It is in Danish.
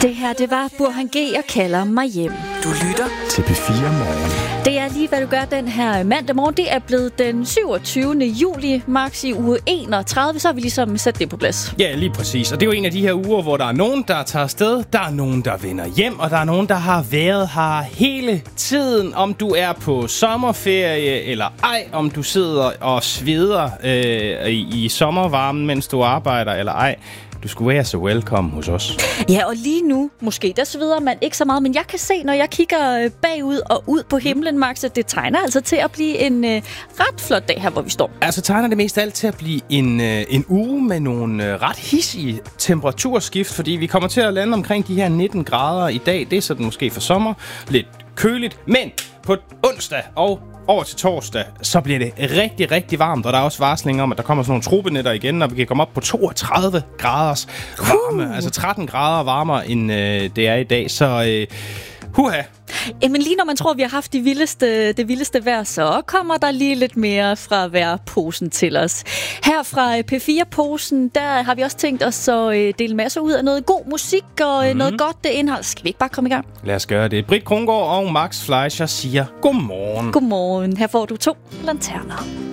Det her, det var Burhan G. og kalder mig hjem. Du lytter til P4 Morgen. Det er lige, hvad du gør den her mandag morgen. Det er blevet den 27. juli, max i uge 31. Så har vi ligesom sat det på plads. Ja, lige præcis. Og det er jo en af de her uger, hvor der er nogen, der tager afsted. Der er nogen, der vender hjem. Og der er nogen, der har været her hele tiden. Om du er på sommerferie eller ej. Om du sidder og sveder i sommervarmen, mens du arbejder eller ej. Du skulle være så velkommen hos os. Ja, og lige nu, måske, der sveder man ikke så meget, men jeg kan se, når jeg kigger bagud og ud på himlen, Max, at det tegner altså til at blive en ret flot dag her, hvor vi står. Altså tegner det mest alt til at blive en uge med nogle ret hissige temperaturskift, fordi vi kommer til at lande omkring de her 19 grader i dag. Det er sådan måske for sommer. Lidt køligt, men på onsdag og over til torsdag, så bliver det rigtig, rigtig varmt. Og der er også varsling om, at der kommer sådan nogle tropenetter igen, og vi kan komme op på 32 graders varme. Altså 13 grader varmere, end det er i dag. Så huha. Jamen lige når man tror, vi har haft det vildeste vejr, så kommer der lige lidt mere fra vejrposen til os. Her fra P4-posen, der har vi også tænkt os at dele masser ud af noget god musik og noget godt indhold. Skal vi ikke bare komme i gang? Lad os gøre det. Britt Krongaard og Max Fleischer siger godmorgen. Godmorgen. Her får du 2 lanterner.